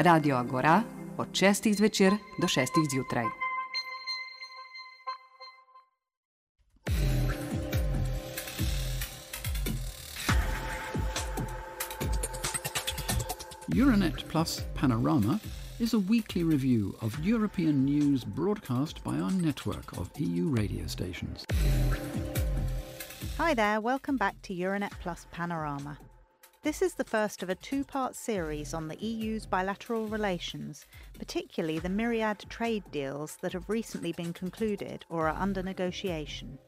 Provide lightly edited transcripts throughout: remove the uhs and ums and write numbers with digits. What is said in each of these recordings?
Radio Agora od 6. zvečer do 6. zjutraj. Euronet Plus Panorama is a weekly review of European news broadcast by our network of EU radio stations. Hi there, welcome back to Euronet Plus Panorama. This is the first of a two-part series on the EU's bilateral relations, particularly the myriad trade deals that have recently been concluded or are under negotiation.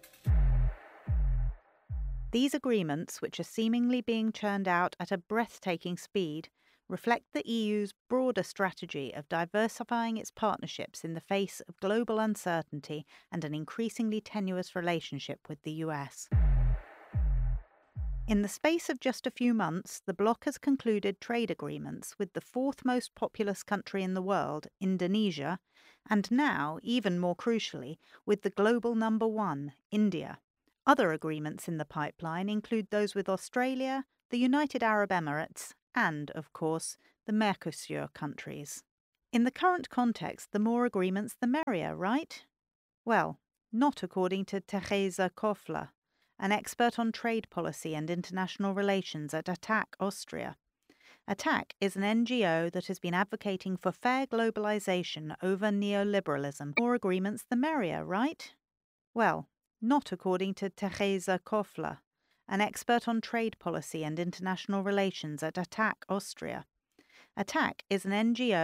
These agreements, which are seemingly being churned out at a breathtaking speed, reflect the EU's broader strategy of diversifying its partnerships in the face of global uncertainty and an increasingly tenuous relationship with the US. In the space of just a few months, the bloc has concluded trade agreements with the fourth most populous country in the world, Indonesia, and now, even more crucially, with the global number one, India. Other agreements in the pipeline include those with Australia, the United Arab Emirates, and, of course, the Mercosur countries. In the current context, the more agreements the merrier, right? Well, not according to Teresa Kofler, an expert on trade policy and international relations at ATTAC Austria. ATTAC is an NGO that has been advocating for fair globalization over neoliberalism. More agreements the merrier, right? Well, not according to Teresa Kofler, an expert on trade policy and international relations at ATTAC Austria. ATTAC is an NGO